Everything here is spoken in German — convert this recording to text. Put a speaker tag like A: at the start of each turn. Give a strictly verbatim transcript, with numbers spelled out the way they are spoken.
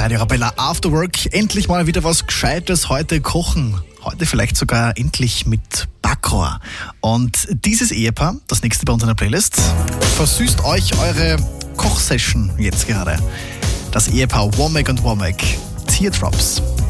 A: Radio Arabella After Work. Endlich mal wieder was Gescheites heute kochen. Heute vielleicht sogar endlich mit Backrohr. Und dieses Ehepaar, das nächste bei uns in der Playlist, versüßt euch eure Kochsession jetzt gerade. Das Ehepaar Womack und Womack. Teardrops.